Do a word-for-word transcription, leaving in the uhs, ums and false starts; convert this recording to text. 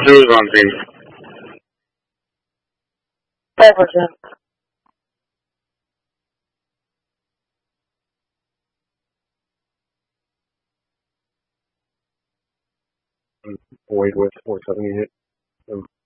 Who's on team? Five percent. Void with four seventy hit.